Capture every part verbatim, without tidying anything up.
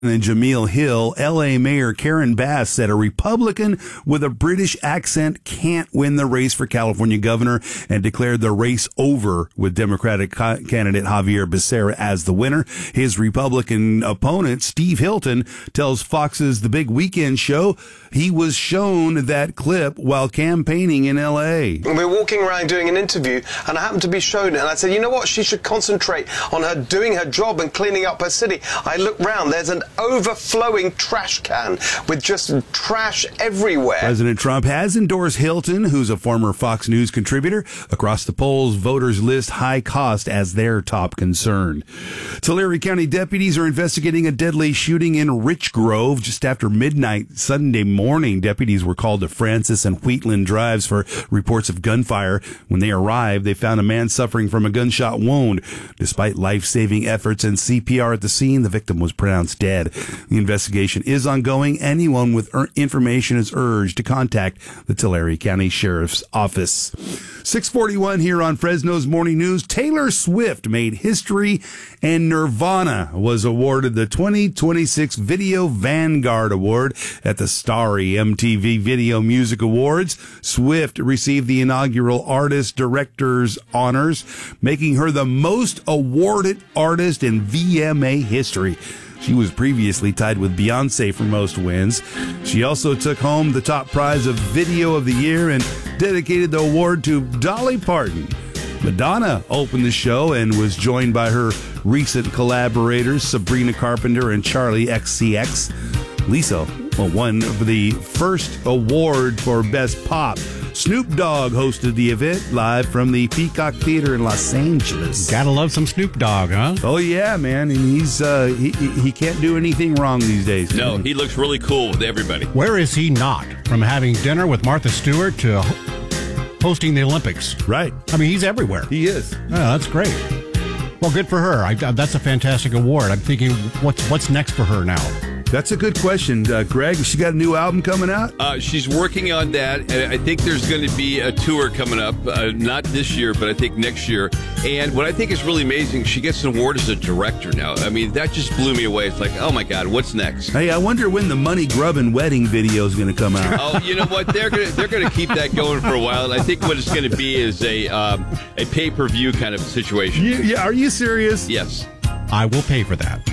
And then Jameel Hill, L A Mayor Karen Bass said a Republican with a British accent can't win the race for California governor and declared the race over with Democratic co- candidate Javier Becerra as the winner. His Republican opponent, Steve Hilton, tells Fox's The Big Weekend Show he was shown that clip while campaigning in L A. We were walking around doing an interview and I happened to be shown it and I said, you know what, she should concentrate on her doing her job and cleaning up her city. I look round, there's an overflowing trash can with just trash everywhere. President Trump has endorsed Hilton, who's a former Fox News contributor. Across the polls, voters list high cost as their top concern. Tulare County deputies are investigating a deadly shooting in Rich Grove just after midnight Sunday morning. Deputies were called to Francis and Wheatland Drives for reports of gunfire. When they arrived, they found a man suffering from a gunshot wound. Despite life-saving efforts and C P R at the scene, the victim was pronounced dead. The investigation is ongoing. Anyone with er- information is urged to contact the Tulare County Sheriff's Office. six forty-one here on Fresno's Morning News. Taylor Swift made history and Nirvana was awarded the twenty twenty-six Video Vanguard Award at the Starry M T V Video Music Awards. Swift received the inaugural Artist Director's honors, making her the most awarded artist in V M A history. She was previously tied with Beyonce for most wins. She also took home the top prize of Video of the Year and dedicated the award to Dolly Parton. Madonna opened the show and was joined by her recent collaborators, Sabrina Carpenter and Charlie X C X. Lisa won the first award for Best Pop. Snoop Dogg hosted the event live from the Peacock Theater in Los Angeles. Gotta love some Snoop Dogg, huh? Oh yeah, man, and he's uh, he he can't do anything wrong these days. No, he looks really cool with everybody. Where is he not? From having dinner with Martha Stewart to hosting the Olympics. Right. I mean, he's everywhere. He is. Oh, that's great. Well, good for her. I, that's a fantastic award. I'm thinking, what's what's next for her now? That's a good question, uh, Greg. She got a new album coming out? Uh, she's working on that, and I think there's going to be a tour coming up, uh, not this year, but I think next year. And what I think is really amazing, she gets an award as a director now. I mean, that just blew me away. It's like, oh my God, what's next? Hey, I wonder when the Money Grubbin wedding video is going to come out. Oh, you know what? They're going to they're going to keep that going for a while. And I think what it's going to be is a um, a pay per view kind of situation. You, yeah, are you serious? Yes, I will pay for that.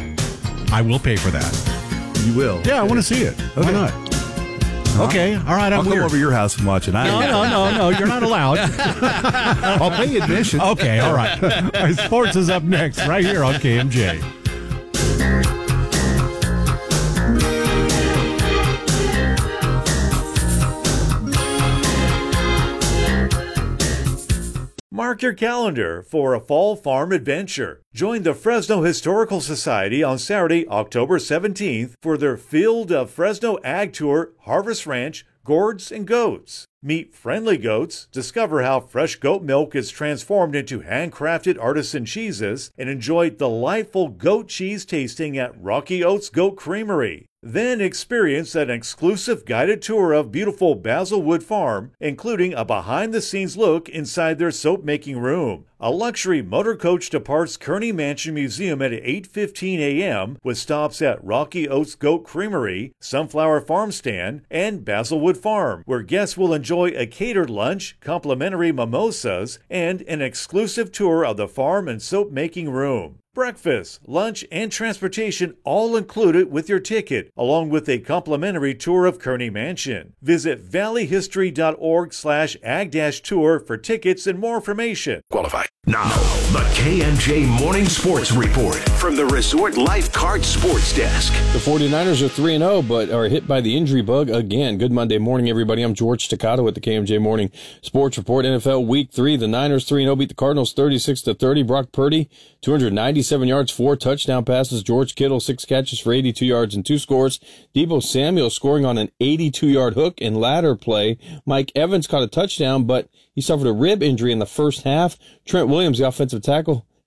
I will pay for that. You will. Yeah, I want to see it. Okay. Why not? Okay, all right. I'm I'll come weird. over to your house and watch it. I No, no, no, no. You're not allowed. I'll pay admission. Okay, all right. All right. Sports is up next, right here on K M J. Mark your calendar for a fall farm adventure. Join the Fresno Historical Society on Saturday, October seventeenth for their Field of Fresno Ag Tour, Harvest Ranch, Gourds, and Goats. Meet friendly goats, discover how fresh goat milk is transformed into handcrafted artisan cheeses, and enjoy delightful goat cheese tasting at Rocky Oats Goat Creamery. Then experience an exclusive guided tour of beautiful Basilwood Farm, including a behind-the-scenes look inside their soap-making room. A luxury motor coach departs Kearney Mansion Museum at eight fifteen a.m. with stops at Rocky Oats Goat Creamery, Sunflower Farm Stand, and Basilwood Farm, where guests will enjoy a catered lunch, complimentary mimosas, and an exclusive tour of the farm and soap-making room. Breakfast, lunch, and transportation all included with your ticket, along with a complimentary tour of Kearney Mansion. Visit valleyhistory.org slash ag-tour for tickets and more information. Qualify. Now, the K M J Morning Sports Report from the Resort Life Card Sports Desk. The 49ers are three and oh, but are hit by the injury bug again. Good Monday morning, everybody. I'm George Staccato with the K M J Morning Sports Report. N F L Week three, the Niners three and oh beat the Cardinals thirty-six to thirty. Brock Purdy, two hundred ninety-seven yards, four touchdown passes. George Kittle, six catches for eighty-two yards and two scores. Deebo Samuel scoring on an eighty-two-yard hook and ladder play. Mike Evans caught a touchdown, but he suffered a rib injury in the first half. Trent Williams, the offensive tackle,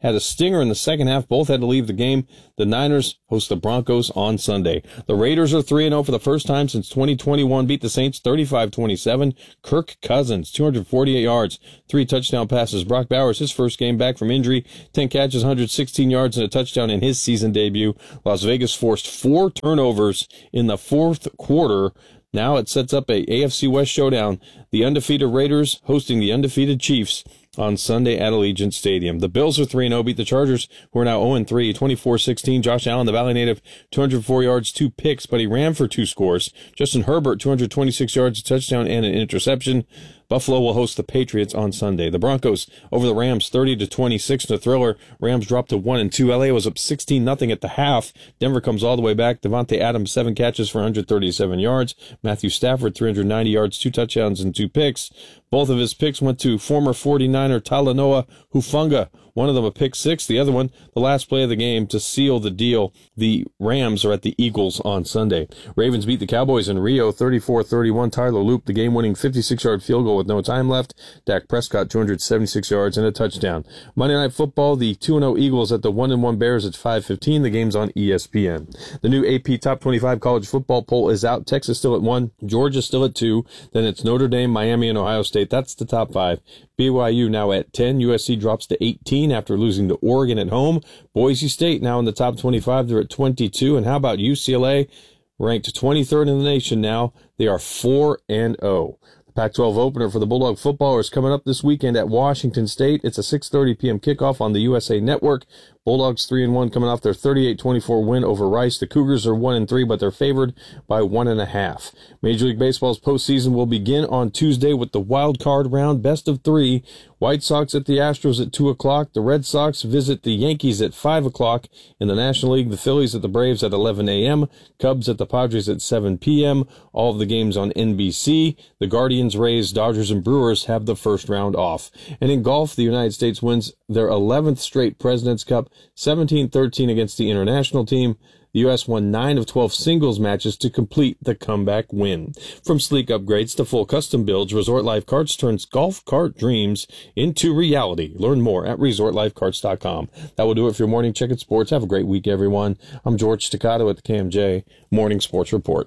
had a stinger in the second half. Both had to leave the game. The Niners host the Broncos on Sunday. The Raiders are three and oh for the first time since twenty twenty-one, beat the Saints thirty-five twenty-seven. Kirk Cousins, two hundred forty-eight yards, three touchdown passes. Brock Bowers, his first game back from injury, ten catches, one hundred sixteen yards, and a touchdown in his season debut. Las Vegas forced four turnovers in the fourth quarter. Now it sets up a A F C West showdown. The undefeated Raiders hosting the undefeated Chiefs on Sunday at Allegiant Stadium. The Bills are three and oh, beat the Chargers, who are now oh and three, twenty-four sixteen. Josh Allen, the Valley native, two hundred four yards, two picks, but he ran for two scores. Justin Herbert, two hundred twenty-six yards, a touchdown, and an interception. Buffalo will host the Patriots on Sunday. The Broncos over the Rams, thirty to twenty-six in a thriller. Rams dropped to one and two. L A was up sixteen nothing at the half. Denver comes all the way back. Devontae Adams, seven catches for one hundred thirty-seven yards. Matthew Stafford, three hundred ninety yards, two touchdowns, and two picks. Both of his picks went to former forty-niner Talanoa Hufanga. One of them a pick six, the other one the last play of the game to seal the deal. The Rams are at the Eagles on Sunday. Ravens beat the Cowboys in Rio thirty-four thirty-one. Tyler Loop, the game-winning fifty-six-yard field goal with no time left. Dak Prescott, two hundred seventy-six yards and a touchdown. Monday Night Football, the two and oh Eagles at the one and one Bears at five fifteen. The game's on E S P N. The new A P Top twenty-five college football poll is out. Texas still at one. Georgia still at two. Then it's Notre Dame, Miami, and Ohio State. That's the top five. B Y U now at ten. U S C drops to eighteen after losing to Oregon at home. Boise State now in the top twenty-five. They're at twenty-two. And how about U C L A? Ranked twenty-third in the nation now. They are four and oh. The Pac twelve opener for the Bulldog footballers coming up this weekend at Washington State. It's a six thirty p.m. kickoff on the U S A Network. Bulldogs three and one coming off their thirty-eight twenty-four win over Rice. The Cougars are one and three, but they're favored by one and a half. Major League Baseball's postseason will begin on Tuesday with the wild card round, best of three. White Sox at the Astros at two o'clock. The Red Sox visit the Yankees at five o'clock. In the National League, the Phillies at the Braves at eleven a.m. Cubs at the Padres at seven p.m. All of the games on N B C. The Guardians, Rays, Dodgers, and Brewers have the first round off. And in golf, the United States wins their eleventh straight President's Cup, seventeen thirteen against the international team. The U S won nine of twelve singles matches to complete the comeback win. From sleek upgrades to full custom builds, Resort Life Karts turns golf cart dreams into reality. Learn more at resort life karts dot com. That will do it for your morning check at sports. Have a great week, everyone. I'm George Staccato at the K M J Morning Sports Report.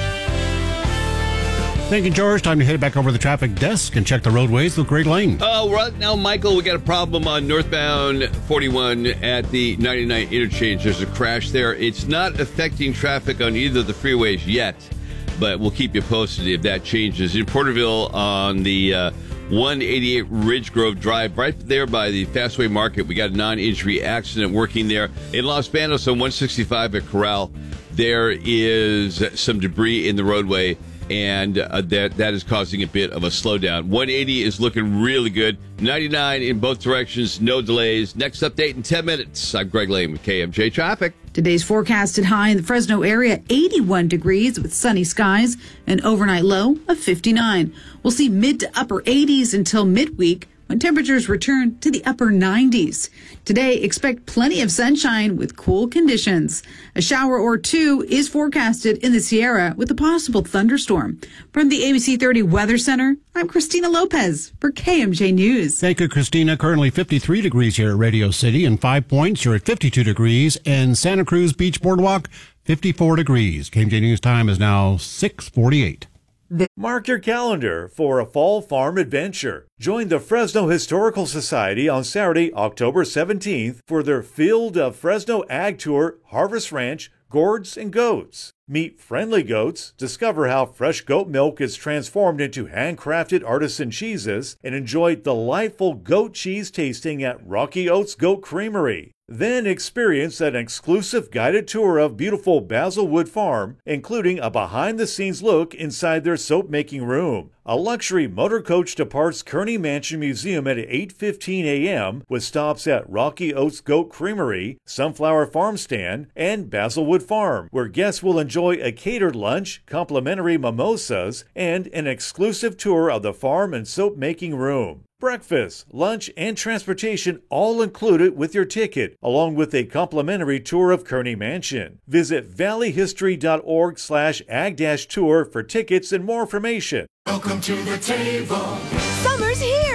Thank you, George. Time to head back over the traffic desk and check the roadways with Greg Lane. Uh, right now, Michael, we got a problem on northbound forty-one at the ninety-nine interchange. There's a crash there. It's not affecting traffic on either of the freeways yet, but we'll keep you posted if that changes. In Porterville on the uh, one eighty-eight Ridge Grove Drive, right there by the Fastway Market, we got a non-injury accident working there. In Los Banos on one sixty-five at Corral, there is some debris in the roadway, and uh, that that is causing a bit of a slowdown. one eighty is looking really good. ninety-nine in both directions, no delays. Next update in ten minutes. I'm Greg Lane with K M J Traffic. Today's forecasted high in the Fresno area, eighty-one degrees with sunny skies, an overnight low of fifty-nine. We'll see mid to upper eighties until midweek, when temperatures return to the upper nineties. Today, expect plenty of sunshine with cool conditions. A shower or two is forecasted in the Sierra with a possible thunderstorm. From the A B C thirty Weather Center, I'm Christina Lopez for K M J News. Thank you, Christina. Currently fifty-three degrees here at Radio City, and Five Points, you're at fifty-two degrees, and Santa Cruz Beach Boardwalk, fifty-four degrees. K M J News time is now six forty-eight. Mark your calendar for a fall farm adventure. Join the Fresno Historical Society on Saturday, October seventeenth for their Field of Fresno Ag Tour, Harvest Ranch, Gourds, and Goats. Meet friendly goats, discover how fresh goat milk is transformed into handcrafted artisan cheeses, and enjoy delightful goat cheese tasting at Rocky Oats Goat Creamery. Then experience an exclusive guided tour of beautiful Basilwood Farm, including a behind-the-scenes look inside their soap-making room. A luxury motor coach departs Kearney Mansion Museum at eight fifteen a.m. with stops at Rocky Oats Goat Creamery, Sunflower Farm Stand, and Basilwood Farm, where guests will enjoy a catered lunch, complimentary mimosas, and an exclusive tour of the farm and soap-making room. Breakfast, lunch, and transportation all included with your ticket, along with a complimentary tour of Kearney Mansion. Visit valleyhistory.org slash ag-tour for tickets and more information. Welcome to the table. Summer's here, and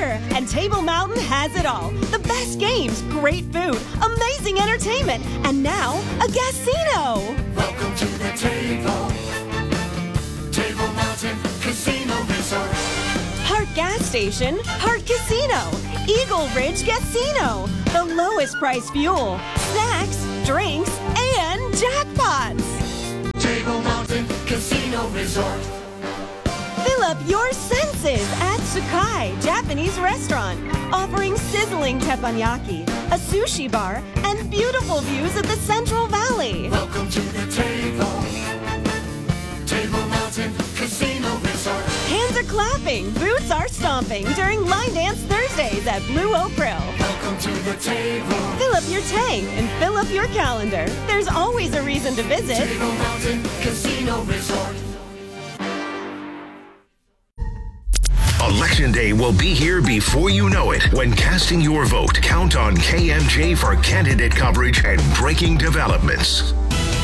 And Table Mountain has it all. The best games, great food, amazing entertainment, and now a casino. Welcome to the table. Table Mountain Casino Resort. Park Gas Station, Park Casino, Eagle Ridge Casino. The lowest price fuel, snacks, drinks, and jackpots. Table Mountain Casino Resort. Fill up your senses at Sakai Japanese Restaurant, offering sizzling teppanyaki, a sushi bar, and beautiful views of the Central Valley. Welcome to the table. Table Mountain Casino Resort. Hands are clapping, boots are stomping during Line Dance Thursdays at Blue Oak Grill. Welcome to the table. Fill up your tank and fill up your calendar. There's always a reason to visit. Table Mountain Casino Resort. Election Day will be here before you know it. When casting your vote, count on K M J for candidate coverage and breaking developments.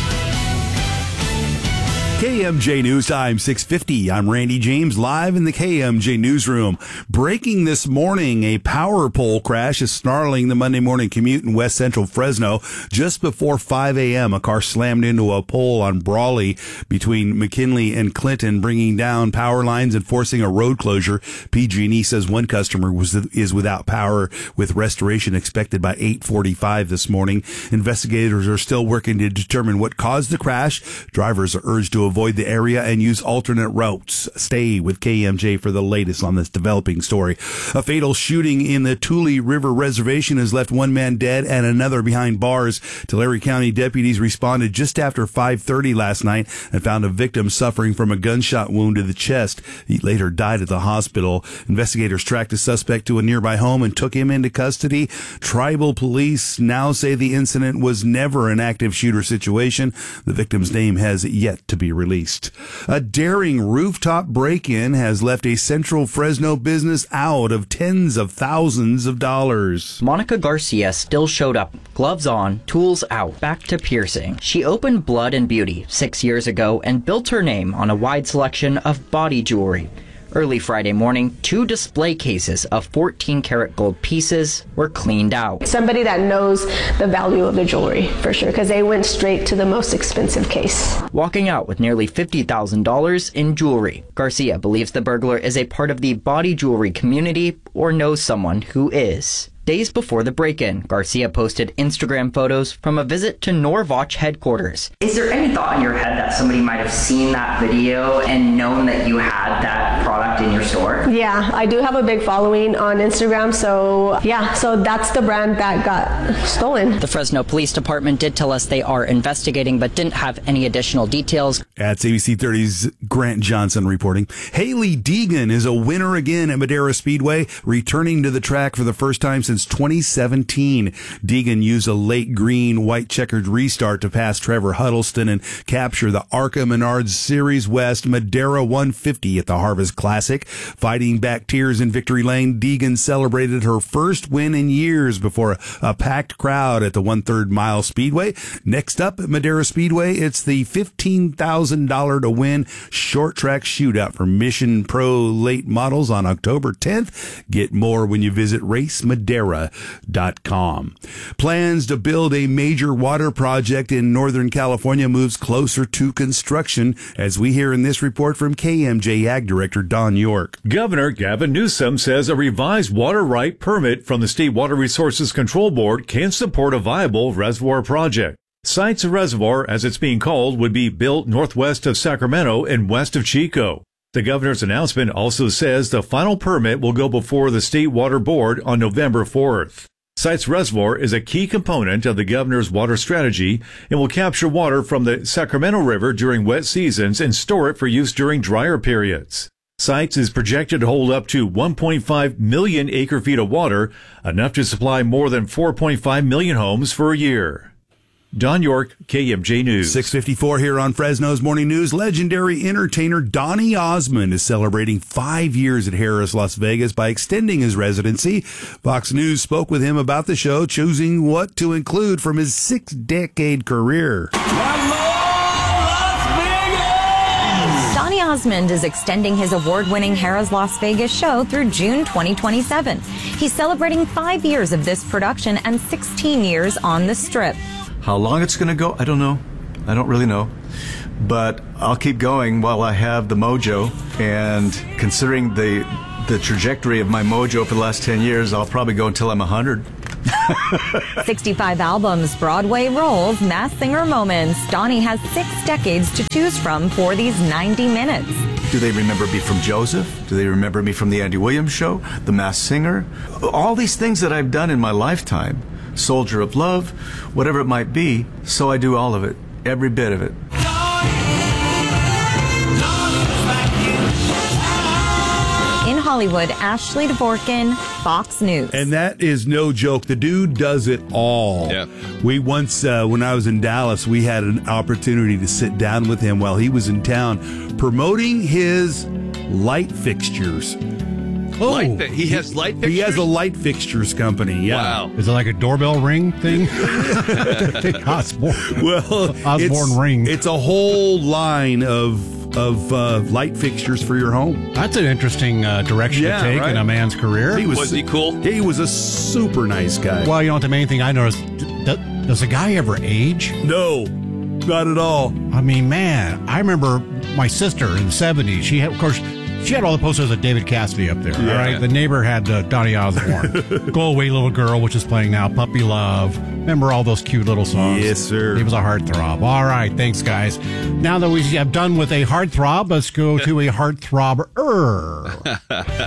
K M J News Time, six fifty. I'm Randy James, live in the K M J Newsroom. Breaking this morning, a power pole crash is snarling the Monday morning commute in west central Fresno. Just before five a.m., a car slammed into a pole on Brawley between McKinley and Clinton, bringing down power lines and forcing a road closure. P G and E says one customer was is without power, with restoration expected by eight forty-five this morning. Investigators are still working to determine what caused the crash. Drivers are urged to avoid the area and use alternate routes. Stay with K M J for the latest on this developing story. A fatal shooting in the Tule River Reservation has left one man dead and another behind bars. Tulare County deputies responded just after five thirty last night and found a victim suffering from a gunshot wound to the chest. He later died at the hospital. Investigators tracked the suspect to a nearby home and took him into custody. Tribal police now say the incident was never an active shooter situation. The victim's name has yet to be released. A daring rooftop break-in has left a central Fresno business out of tens of thousands of dollars. Monica Garcia still showed up, gloves on, tools out, back to piercing. She opened Blood and Beauty six years ago and built her name on a wide selection of body jewelry. Early Friday morning, two display cases of fourteen karat gold pieces were cleaned out. Somebody that knows the value of the jewelry, for sure, because they went straight to the most expensive case. Walking out with nearly fifty thousand dollars in jewelry. Garcia believes the burglar is a part of the body jewelry community or knows someone who is. Days before the break-in, Garcia posted Instagram photos from a visit to Norwatch headquarters. Is there any thought in your head that somebody might have seen that video and known that you had that product in your store? Yeah, I do have a big following on Instagram, so yeah, so that's the brand that got stolen. The Fresno Police Department did tell us they are investigating, but didn't have any additional details. That's A B C thirty's Grant Johnson reporting. Haley Deegan is a winner again at Madera Speedway, returning to the track for the first time since twenty seventeen. Deegan used a late green, white checkered restart to pass Trevor Huddleston and capture the ARCA Menards Series West Madera one fifty at the Harvest Classic. Fighting back tears in victory lane, Deegan celebrated her first win in years before a, a packed crowd at the one-third mile speedway. Next up at Madera Speedway, it's the fifteen thousand dollars to win short track shootout for Mission Pro late models on October tenth. Get more when you visit race madera dot com. Plans to build a major water project in Northern California moves closer to construction, as we hear in this report from K M J Ag Director Don York. Governor Gavin Newsom says a revised water right permit from the State Water Resources Control Board can support a viable reservoir project. Sites Reservoir, as it's being called, would be built northwest of Sacramento and west of Chico. The governor's announcement also says the final permit will go before the State Water Board on November fourth. Sites Reservoir is a key component of the governor's water strategy and will capture water from the Sacramento River during wet seasons and store it for use during drier periods. Sites is projected to hold up to one point five million acre feet of water, enough to supply more than four point five million homes for a year. Don York, K M J News. six fifty-four here on Fresno's Morning News. Legendary entertainer Donny Osmond is celebrating five years at Harrah's Las Vegas by extending his residency. Fox News spoke with him about the show, choosing what to include from his six-decade career. Donny Osmond is extending his award-winning Harrah's Las Vegas show through June twenty twenty-seven. He's celebrating five years of this production and sixteen years on the Strip. How long it's going to go, I don't know. I don't really know. But I'll keep going while I have the mojo. And considering the the trajectory of my mojo for the last ten years, I'll probably go until I'm one hundred. sixty-five albums, Broadway roles, Masked Singer moments. Donnie has six decades to choose from for these ninety minutes. Do they remember me from Joseph? Do they remember me from the Andy Williams Show? The Masked Singer? All these things that I've done in my lifetime. Soldier of Love, whatever it might be. So I do all of it, every bit of it. In Hollywood, Ashley Dvorkin, Fox News. And that is no joke. The dude does it all. Yeah. We once, uh, when I was in Dallas, we had an opportunity to sit down with him while he was in town promoting his light fixtures. Oh, light fi- he has light fixtures? He has a light fixtures company, yeah. Wow. Is it like a doorbell ring thing? Osborne. Well, Osborne it's, ring. It's a whole line of of uh, light fixtures for your home. That's an interesting uh, direction Yeah, to take right. in a man's career. He was, Was he cool? He was a super nice guy. Well, you know what, the main thing I noticed, d- d- does a guy ever age? No, not at all. I mean, man, I remember my sister in the seventies. She had, of course, she had all the posters of David Cassidy up there. Yeah. All right, the neighbor had uh, Donny Osborne, "Go Away Little Girl," which is playing now, "Puppy Love." Remember all those cute little songs? Yes, sir. He was a heartthrob. All right, thanks, guys. Now that we have done with a heartthrob, let's go to a heartthrobber.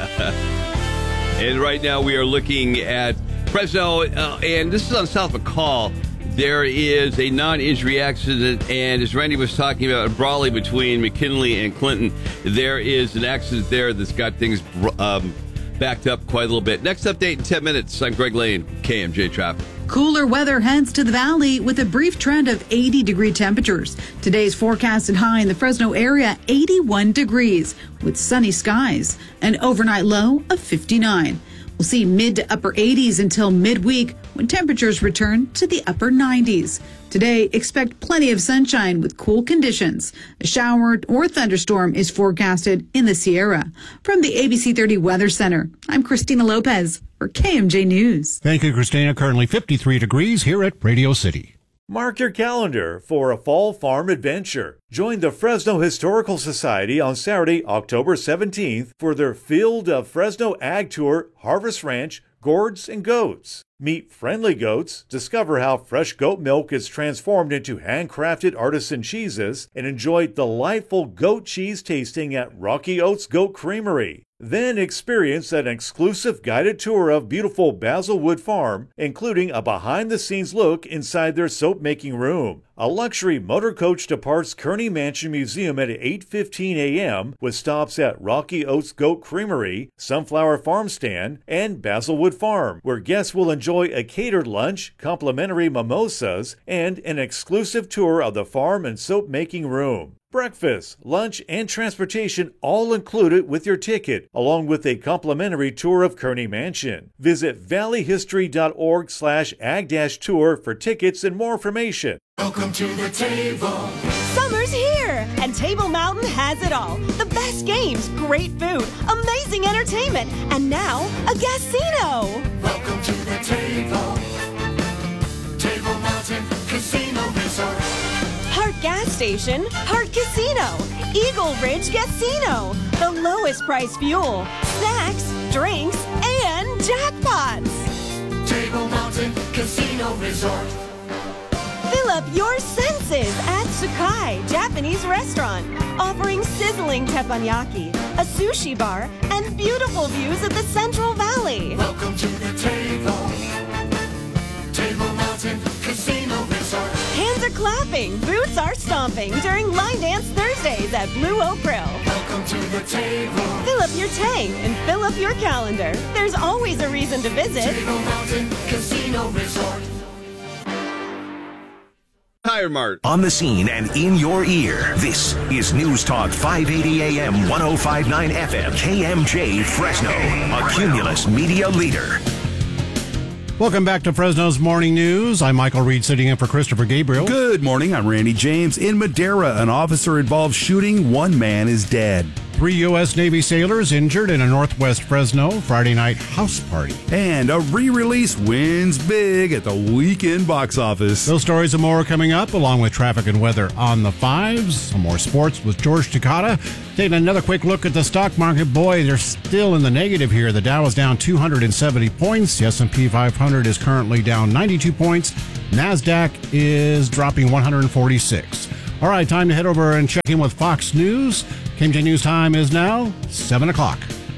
And right now we are looking at Fresno, uh, and this is on South McCall. There is a non-injury accident, and as Randy was talking about, Brawley between McKinley and Clinton, there is an accident there that's got things um, backed up quite a little bit. Next update in ten minutes. I'm Greg Lane, K M J Traffic. Cooler weather heads to the valley with a brief trend of eighty degree temperatures. Today's forecasted high in the Fresno area, eighty-one degrees with sunny skies. An overnight low of fifty-nine. We'll see mid to upper eighties until midweek when temperatures return to the upper nineties. Today, expect plenty of sunshine with cool conditions. A shower or thunderstorm is forecasted in the Sierra. From the A B C thirty Weather Center, I'm Christina Lopez for K M J News. Thank you, Christina. Currently fifty-three degrees here at Radio City. Mark your calendar for a fall farm adventure. Join the Fresno Historical Society on Saturday, October seventeenth for their Field of Fresno Ag Tour, Harvest Ranch, Gourds and Goats. Meet friendly goats, discover how fresh goat milk is transformed into handcrafted artisan cheeses, and enjoy delightful goat cheese tasting at Rocky Oats Goat Creamery. Then experience an exclusive guided tour of beautiful Basilwood Farm, including a behind-the-scenes look inside their soap-making room. A luxury motor coach departs Kearney Mansion Museum at eight fifteen a.m. with stops at Rocky Oats Goat Creamery, Sunflower Farm Stand, and Basilwood Farm, where guests will enjoy a catered lunch, complimentary mimosas, and an exclusive tour of the farm and soap-making room. Breakfast, lunch, and transportation all included with your ticket, along with a complimentary tour of Kearney Mansion. Visit valleyhistory.org slash ag-tour for tickets and more information. Welcome to the table. Summer's here, and Table Mountain has it all. The best games, great food, amazing entertainment, and now a casino. Welcome to the table. Table Mountain Casino Resort. Hart Gas Station, Hart Casino, Eagle Ridge Casino, the lowest price fuel, snacks, drinks, and jackpots. Table Mountain Casino Resort. Fill up your senses at Sakai Japanese Restaurant, offering sizzling teppanyaki, a sushi bar, and beautiful views of the Central Valley. Welcome to the table. Table Mountain Casino Resort. Hands are clapping, boots are stomping during Line Dance Thursdays at Blue Oak Grill. Welcome to the table. Fill up your tank and fill up your calendar. There's always a reason to visit Table Mountain Casino Resort. Tire Mart. On the scene and in your ear, this is News Talk five eighty A M, one oh five point nine F M, K M J Fresno, a Cumulus media leader. Welcome back to Fresno's Morning News. I'm Michael Reed, sitting in for Christopher Gabriel. Good morning. I'm Randy James. In Madera, an officer-involved shooting. One man is dead. Three U S Navy sailors injured in a Northwest Fresno Friday night house party. And a re-release wins big at the weekend box office. Those stories and more coming up, along with traffic and weather on the fives. Some more sports with George Takata. Taking another quick look at the stock market. Boy, they're still in the negative here. The Dow is down two hundred seventy points. The S and P five hundred is currently down ninety-two points. NASDAQ is dropping one hundred forty-six. All right, time to head over and check in with Fox News. K M J News time is now seven o'clock.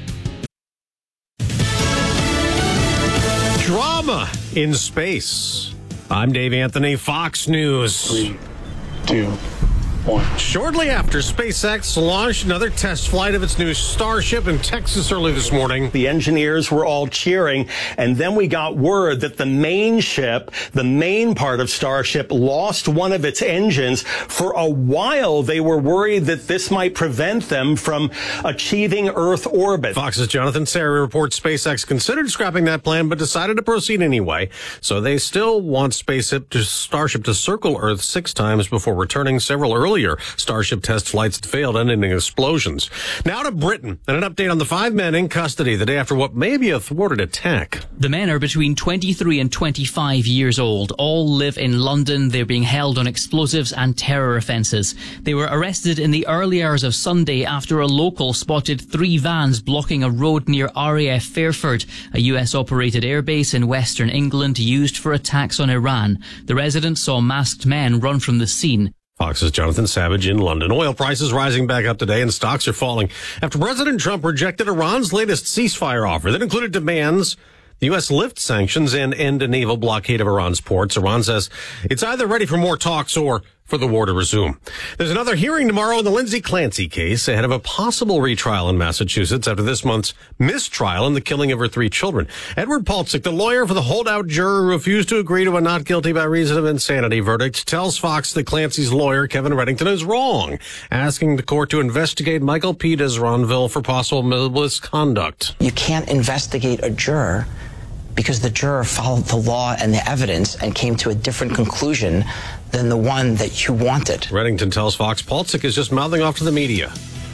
Drama in space. I'm Dave Anthony, Fox News. Three, two, one. Shortly after SpaceX launched another test flight of its new Starship in Texas early this morning, the engineers were all cheering, and then we got word that the main ship, the main part of Starship, lost one of its engines. For a while, they were worried that this might prevent them from achieving Earth orbit. Fox's Jonathan Serry reports SpaceX considered scrapping that plan, but decided to proceed anyway. So they still want Spaceship to Starship to circle Earth six times before returning. Several earlier Starship test flights that failed, ending in explosions. Now to Britain, and an update on the five men in custody the day after what may be a thwarted attack. The men are between twenty-three and twenty-five years old. All live in London. They're being held on explosives and terror offences. They were arrested in the early hours of Sunday after a local spotted three vans blocking a road near R A F Fairford, a U S-operated airbase in western England used for attacks on Iran. The residents saw masked men run from the scene. Fox's Jonathan Savage in London. Oil prices rising back up today and stocks are falling after President Trump rejected Iran's latest ceasefire offer that included demands the U S lift sanctions and end a naval blockade of Iran's ports. Iran says it's either ready for more talks or for the war to resume. There's another hearing tomorrow in the Lindsay Clancy case ahead of a possible retrial in Massachusetts after this month's mistrial in the killing of her three children. Edward Paltzik, the lawyer for the holdout juror who refused to agree to a not guilty by reason of insanity verdict, tells Fox that Clancy's lawyer, Kevin Reddington, is wrong, asking the court to investigate Michael P. Desronville for possible misconduct. You can't investigate a juror because the juror followed the law and the evidence and came to a different conclusion than the one that you wanted. Reddington tells Fox Paltzik is just mouthing off to the media.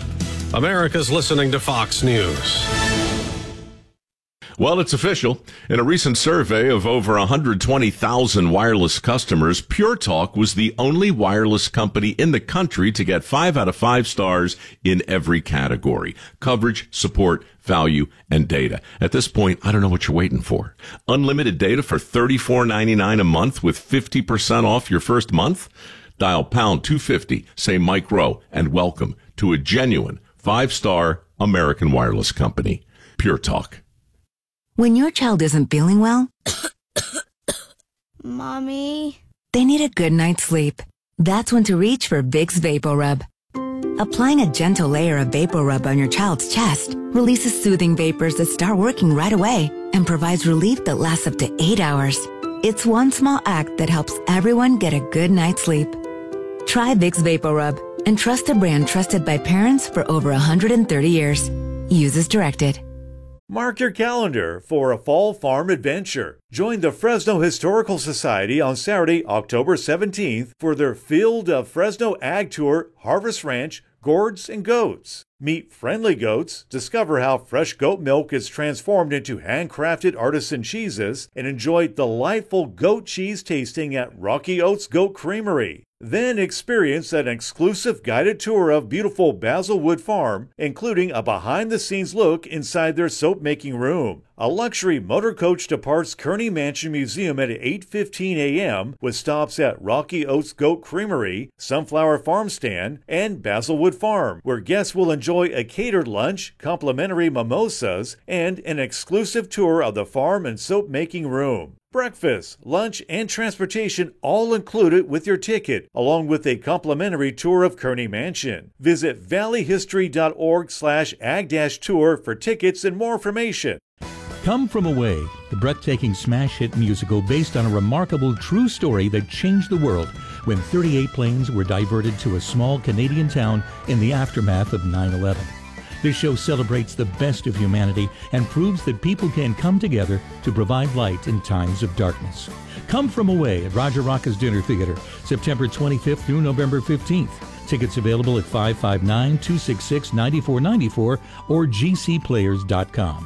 America's listening to Fox News. Well, it's official. In a recent survey of over one hundred twenty thousand wireless customers, Pure Talk was the only wireless company in the country to get five out of five stars in every category: coverage, support, value, and data. At this point, I don't know what you're waiting for. Unlimited data for thirty-four ninety-nine a month with fifty percent off your first month? Dial pound two fifty, say Mike Rowe, and welcome to a genuine five-star American wireless company. Pure Talk. When your child isn't feeling well, Mommy, they need a good night's sleep. That's when to reach for Vicks VapoRub. Applying a gentle layer of VapoRub on your child's chest releases soothing vapors that start working right away and provides relief that lasts up to eight hours. It's one small act that helps everyone get a good night's sleep. Try Vicks VapoRub and trust a brand trusted by parents for over one hundred thirty years. Use as directed. Mark your calendar for a fall farm adventure. Join the Fresno Historical Society on Saturday, October seventeenth for their Field of Fresno Ag Tour, Harvest Ranch, Gourds, and Goats. Meet friendly goats, discover how fresh goat milk is transformed into handcrafted artisan cheeses, and enjoy delightful goat cheese tasting at Rocky Oats Goat Creamery. Then experience an exclusive guided tour of beautiful Basilwood Farm, including a behind-the-scenes look inside their soap-making room. A luxury motor coach departs Kearney Mansion Museum at eight fifteen a.m. with stops at Rocky Oats Goat Creamery, Sunflower Farm Stand, and Basilwood Farm, where guests will enjoy a catered lunch, complimentary mimosas, and an exclusive tour of the farm and soap-making room. Breakfast, lunch, and transportation all included with your ticket, along with a complimentary tour of Kearney Mansion. Visit valleyhistory.org slash ag-tour for tickets and more information. Come From Away, the breathtaking smash hit musical based on a remarkable true story that changed the world when thirty-eight planes were diverted to a small Canadian town in the aftermath of nine eleven. This show celebrates the best of humanity and proves that people can come together to provide light in times of darkness. Come From Away at Roger Rocca's Dinner Theater, September twenty-fifth through November fifteenth. Tickets available at five five nine, two six six, nine four nine four or g c players dot com.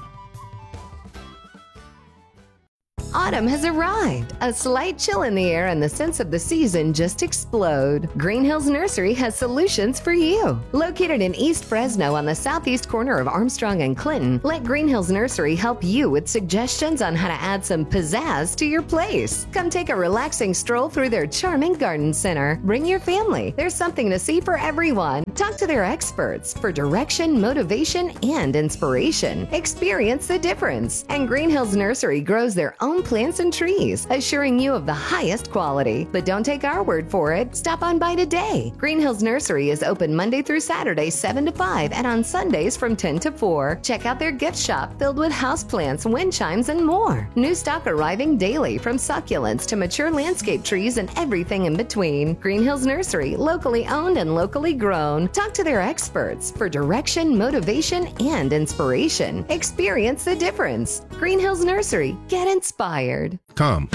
Autumn has arrived. A slight chill in the air and the sense of the season just explode. Green Hills Nursery has solutions for you. Located in East Fresno on the southeast corner of Armstrong and Clinton, let Green Hills Nursery help you with suggestions on how to add some pizzazz to your place. Come take a relaxing stroll through their charming garden center. Bring your family. There's something to see for everyone. Talk to their experts for direction, motivation, and inspiration. Experience the difference. And Green Hills Nursery grows their own plants and trees, assuring you of the highest quality. But don't take our word for it. Stop on by today. Green Hills Nursery is open Monday through Saturday, seven to five, and on Sundays from ten to four. Check out their gift shop filled with houseplants, wind chimes, and more. New stock arriving daily, from succulents to mature landscape trees and everything in between. Green Hills Nursery, locally owned and locally grown. Talk to their experts for direction, motivation, and inspiration. Experience the difference. Green Hills Nursery. Get inspired. Come.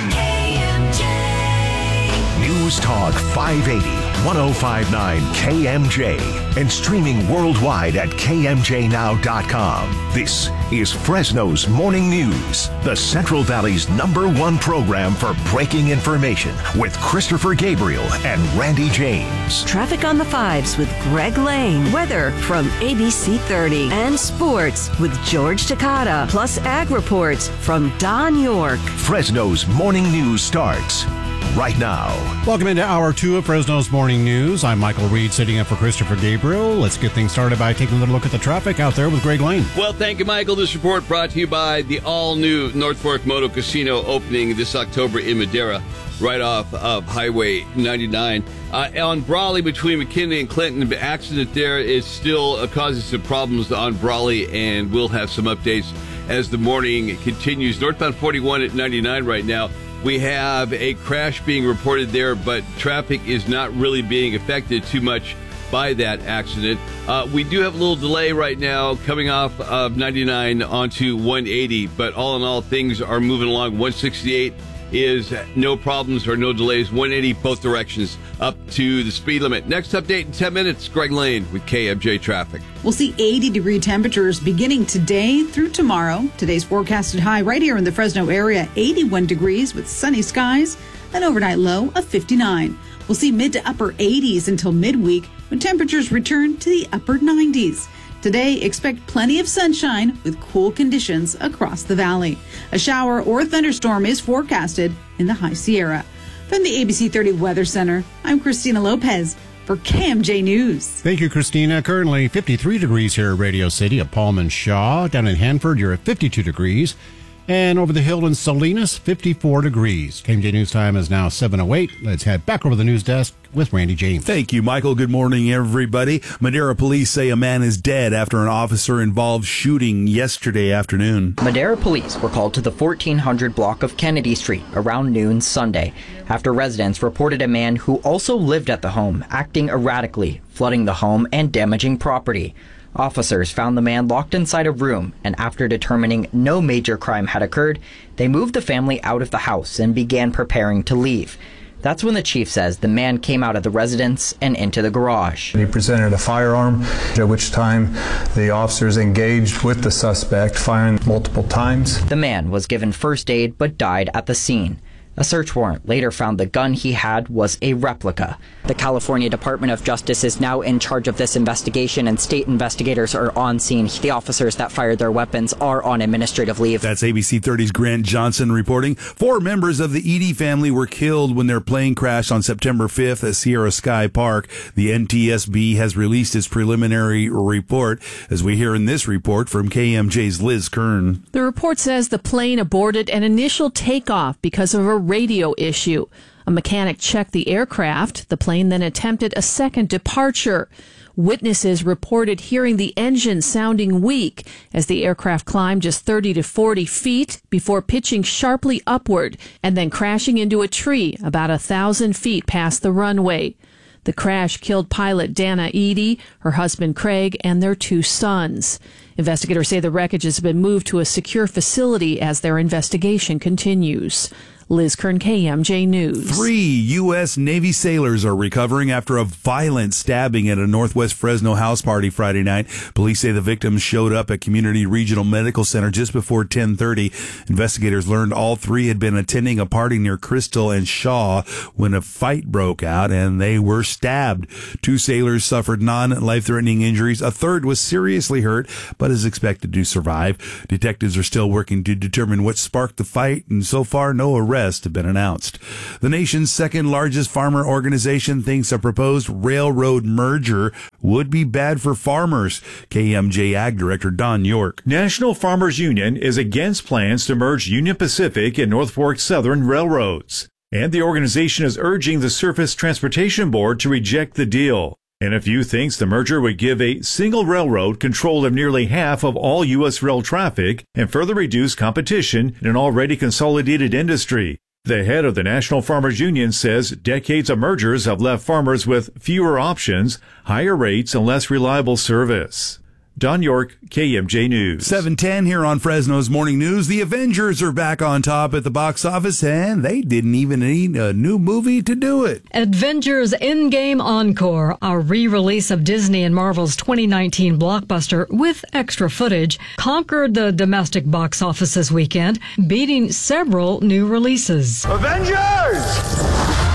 News Talk five eighty, ten fifty-nine K M J, and streaming worldwide at k m j now dot com. This is Fresno's Morning News, the Central Valley's number one program for breaking information, with Christopher Gabriel and Randy James. Traffic on the fives with Greg Lane. Weather from A B C thirty. And sports with George Takata. Plus ag reports from Don York. Fresno's Morning News starts right now. Welcome into Hour two of Fresno's Morning News. I'm Michael Reed, sitting in for Christopher Gabriel. Let's get things started by taking a little look at the traffic out there with Greg Lane. Well, thank you, Michael. This report brought to you by the all-new North Fork Moto Casino, opening this October in Madera, right off of Highway ninety-nine. Uh, on Brawley, between McKinley and Clinton, the accident there is still uh, causing some problems on Brawley, and we'll have some updates as the morning continues. Northbound forty-one at ninety-nine right now. We have a crash being reported there, but traffic is not really being affected too much by that accident. Uh, we do have a little delay right now coming off of ninety-nine onto one eighty, but all in all, things are moving along. one sixty-eight is no problems or no delays. one eighty both directions up to the speed limit. Next update in ten minutes, Greg Lane with K M J Traffic. We'll see eighty degree temperatures beginning today through tomorrow. Today's forecasted high right here in the Fresno area, eighty-one degrees with sunny skies, an overnight low of fifty-nine. We'll see mid to upper eighties until midweek, when temperatures return to the upper nineties. Today, expect plenty of sunshine with cool conditions across the valley. A shower or thunderstorm is forecasted in the High Sierra. From the A B C thirty Weather Center, I'm Christina Lopez for K M J News. Thank you, Christina. Currently fifty-three degrees here at Radio City at Palm Shaw. Down in Hanford, you're at fifty-two degrees. And over the hill in Salinas, fifty-four degrees. K M J News time is now seven oh eight. Let's head back over the news desk with Randy James. Thank you, Michael. Good morning, everybody. Madera police say a man is dead after an officer-involved shooting yesterday afternoon. Madera police were called to the fourteen hundred block of Kennedy Street around noon Sunday after residents reported a man who also lived at the home acting erratically, flooding the home and damaging property. Officers found the man locked inside a room, and after determining no major crime had occurred, they moved the family out of the house and began preparing to leave. That's when the chief says the man came out of the residence and into the garage. He presented a firearm, at which time the officers engaged with the suspect, firing multiple times. The man was given first aid but died at the scene. A search warrant later found the gun he had was a replica. The California Department of Justice is now in charge of this investigation, and state investigators are on scene. The officers that fired their weapons are on administrative leave. That's A B C thirty's Grant Johnson reporting. Four members of the Edie family were killed when their plane crashed on September fifth at Sierra Sky Park. The N T S B has released its preliminary report, as we hear in this report from K M J's Liz Kern. The report says the plane aborted an initial takeoff because of a radio issue. A mechanic checked the aircraft. The plane then attempted a second departure. Witnesses reported hearing the engine sounding weak as the aircraft climbed just thirty to forty feet before pitching sharply upward and then crashing into a tree about a thousand feet past the runway. The crash killed pilot Dana Eady, her husband Craig, and their two sons. Investigators say the wreckage has been moved to a secure facility as their investigation continues. Liz Kern, K M J News. Three U S Navy sailors are recovering after a violent stabbing at a Northwest Fresno house party Friday night. Police say the victims showed up at Community Regional Medical Center just before ten thirty. Investigators learned all three had been attending a party near Crystal and Shaw when a fight broke out and they were stabbed. Two sailors suffered non-life-threatening injuries. A third was seriously hurt but is expected to survive. Detectives are still working to determine what sparked the fight, and so far no arrests have been announced. The nation's second largest farmer organization thinks a proposed railroad merger would be bad for farmers. K M J Ag Director Don York. National Farmers Union is against plans to merge Union Pacific and North Fork Southern railroads, and the organization is urging the Surface Transportation Board to reject the deal. N F U thinks the merger would give a single railroad control of nearly half of all U S rail traffic and further reduce competition in an already consolidated industry. The head of the National Farmers Union says decades of mergers have left farmers with fewer options, higher rates, and less reliable service. Don York, K M J News. seven ten here on Fresno's Morning News. The Avengers are back on top at the box office, and they didn't even need a new movie to do it. Avengers Endgame Encore, a re-release of Disney and Marvel's twenty nineteen blockbuster with extra footage, conquered the domestic box office this weekend, beating several new releases. Avengers!